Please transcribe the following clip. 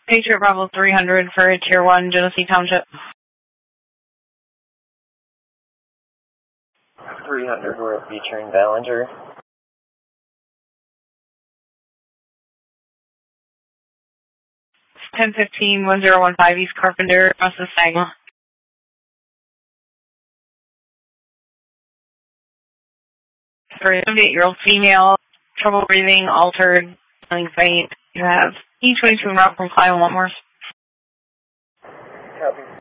Patriot Bravo 300 for Tier 1, Genesee Township. 300, we're featuring Ballinger. It's 1015-1015 East Carpenter, Mississauga. For a 78-year-old female, trouble breathing, altered, feeling faint. You have E22 en route from Clive Wentworth. Copy.